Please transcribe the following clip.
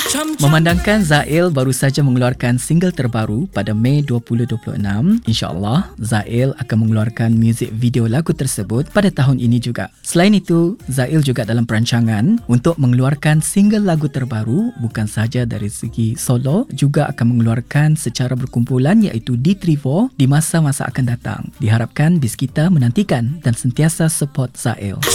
Memandangkan Zail baru saja mengeluarkan single terbaru pada Mei 2026, insya-Allah Zail akan mengeluarkan muzik video lagu tersebut pada tahun ini juga. Selain itu, Zail juga dalam perancangan untuk mengeluarkan single lagu terbaru bukan sahaja dari segi solo, juga akan mengeluarkan secara berkumpulan iaitu di Trivo di masa-masa akan datang. Diharapkan Bizkita menantikan dan sentiasa support Zail.